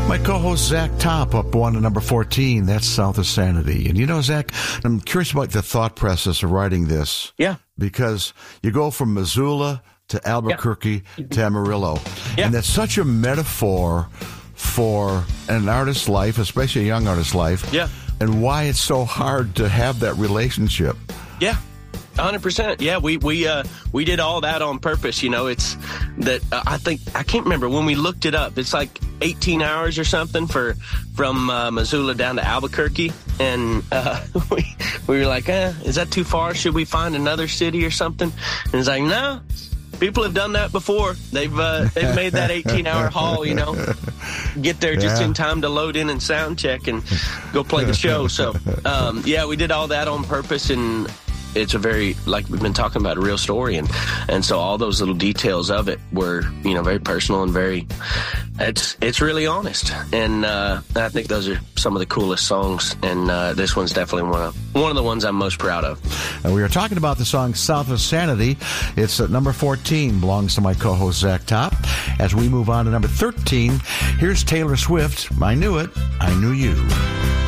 My co-host Zach Top up one to number 14. That's South of Sanity. And you know, Zach, I'm curious about the thought process of writing this. Yeah. Because you go from Missoula to Albuquerque to Amarillo. Yeah. And that's such a metaphor for an artist's life, especially a young artist's life. Yeah. And why it's so hard to have that relationship. Yeah. 100%. Yeah, we did all that on purpose. You know, it's that I can't remember when we looked it up. It's like 18 hours or something from Missoula down to Albuquerque, and we were like, is that too far? Should we find another city or something? And it's like, no. People have done that before. They've made that 18-hour haul, you know, get there just in time to load in and sound check and go play the show. So, we did all that on purpose, and it's a very, like we've been talking about, a real story. And so all those little details of it were, you know, very personal and very, it's really honest. And I think those are some of the coolest songs. And this one's definitely one of the ones I'm most proud of. We are talking about the song South of Sanity. It's at number 14, belongs to my co-host Zach Top. As we move on to number 13, here's Taylor Swift. I Knew It, I Knew You.